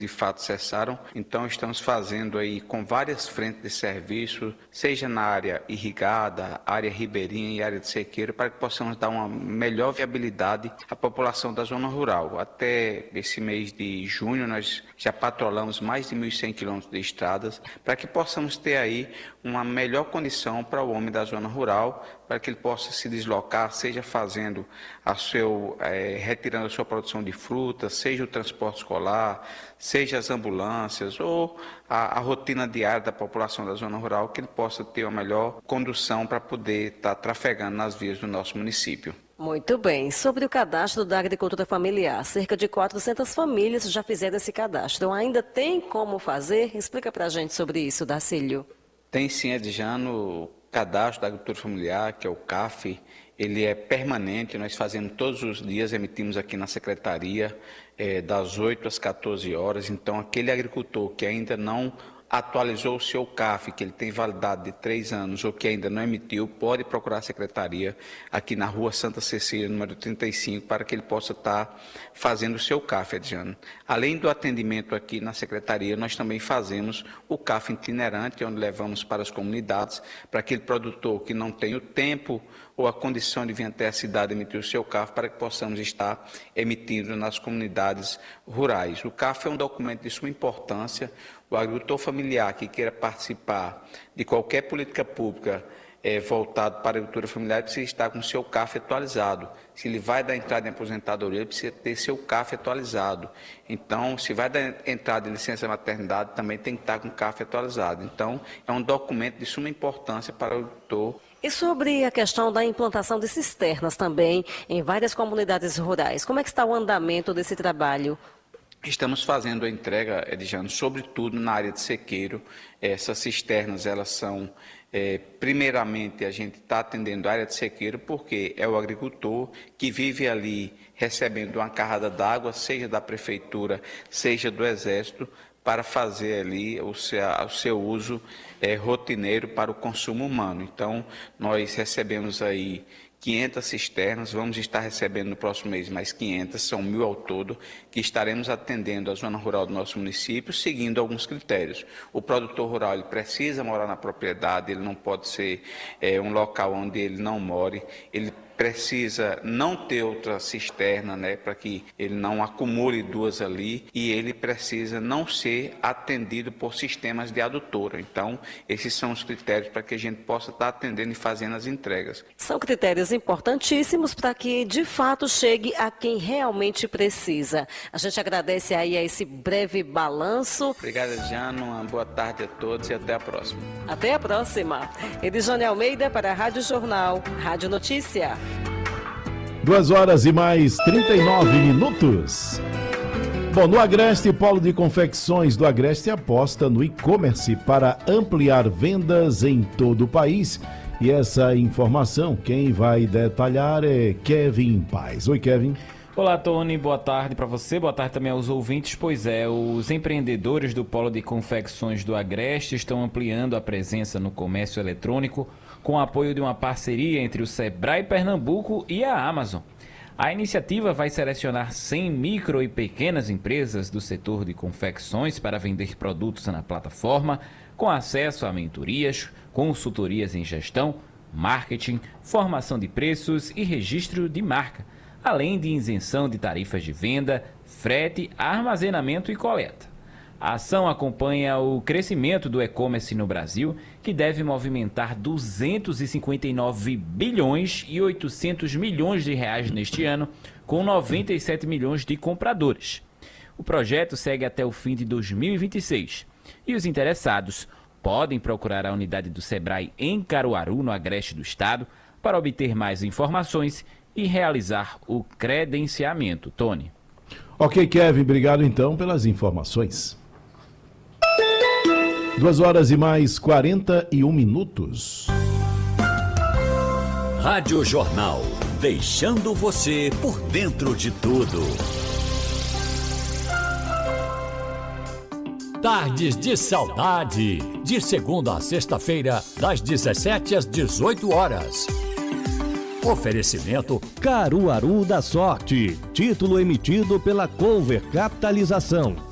de fato cessaram. Então estamos fazendo aí com várias frentes de serviço, seja na área irrigada, área ribeirinha e área de sequeiro, para que possamos dar uma melhor viabilidade à população da zona rural. Até esse mês de junho nós já patrolamos mais de 1.100 quilômetros de estradas, para que possamos ter aí uma melhor condição para o homem da zona rural, para que ele possa se deslocar, seja fazendo retirando a sua produção de frutas, seja o transporte escolar, seja as ambulâncias ou a rotina diária da população da zona rural, que ele possa ter uma melhor condução para poder estar trafegando nas vias do nosso município. Muito bem. Sobre o cadastro da agricultura familiar, cerca de 400 famílias já fizeram esse cadastro. Ainda tem como fazer? Explica para a gente sobre isso, Darcílio. Tem sim, Edjano, o cadastro da agricultura familiar, que é o CAF, ele é permanente, nós fazemos todos os dias, emitimos aqui na secretaria, das 8 às 14 horas, então aquele agricultor que ainda não atualizou o seu CAF, que ele tem validade de 3 anos ou que ainda não emitiu, pode procurar a secretaria aqui na rua Santa Cecília, número 35, para que ele possa estar fazendo o seu CAF, Edjano. Além do atendimento aqui na secretaria, nós também fazemos o CAF itinerante, onde levamos para as comunidades, para aquele produtor que não tem o tempo ou a condição de vir até a cidade emitir o seu CAF, para que possamos estar emitindo nas comunidades rurais. O CAF é um documento de suma importância. O agricultor familiar que queira participar de qualquer política pública voltado para a agricultura familiar precisa estar com o seu CAF atualizado. Se ele vai dar entrada em aposentadoria, ele precisa ter seu CAF atualizado. Então, se vai dar entrada em licença maternidade, também tem que estar com o CAF atualizado. Então, é um documento de suma importância para o agricultor. E sobre a questão da implantação de cisternas também em várias comunidades rurais, como é que está o andamento desse trabalho? Estamos fazendo a entrega, Edjano, sobretudo na área de sequeiro. Essas cisternas, elas são, primeiramente, a gente está atendendo a área de sequeiro porque é o agricultor que vive ali recebendo uma carrada d'água, seja da prefeitura, seja do Exército, para fazer ali o seu uso rotineiro para o consumo humano. Então, nós recebemos aí 500 cisternas, vamos estar recebendo no próximo mês mais 500, são 1.000 ao todo, que estaremos atendendo a zona rural do nosso município, seguindo alguns critérios. O produtor rural ele precisa morar na propriedade, ele não pode ser um local onde ele não more, ele precisa não ter outra cisterna, para que ele não acumule duas ali, e ele precisa não ser atendido por sistemas de adutora. Então, esses são os critérios para que a gente possa estar atendendo e fazendo as entregas. São critérios importantíssimos para que, de fato, chegue a quem realmente precisa. A gente agradece aí a esse breve balanço. Obrigado, Jano. Uma boa tarde a todos e até a próxima. Até a próxima. Edjane Almeida para a Rádio Jornal, Rádio Notícia. 2h39. Bom, no Agreste, Polo de Confecções do Agreste aposta no e-commerce para ampliar vendas em todo o país. E essa informação, quem vai detalhar é Kevin Paz. Oi, Kevin. Olá, Tony. Boa tarde para você. Boa tarde também aos ouvintes. Pois é, os empreendedores do Polo de Confecções do Agreste estão ampliando a presença no comércio eletrônico com o apoio de uma parceria entre o Sebrae Pernambuco e a Amazon. A iniciativa vai selecionar 100 micro e pequenas empresas do setor de confecções para vender produtos na plataforma, com acesso a mentorias, consultorias em gestão, marketing, formação de preços e registro de marca, além de isenção de tarifas de venda, frete, armazenamento e coleta. A ação acompanha o crescimento do e-commerce no Brasil, que deve movimentar 259 bilhões e 800 milhões de reais neste ano, com 97 milhões de compradores. O projeto segue até o fim de 2026 e os interessados podem procurar a unidade do Sebrae em Caruaru, no agreste do estado, para obter mais informações e realizar o credenciamento. Tony. Ok, Kevin, obrigado então pelas informações. 2h41. Rádio Jornal, deixando você por dentro de tudo. Tardes de Saudade, de segunda a sexta-feira, das 17 às 18 horas. Oferecimento Caruaru da Sorte, título emitido pela Cover Capitalização.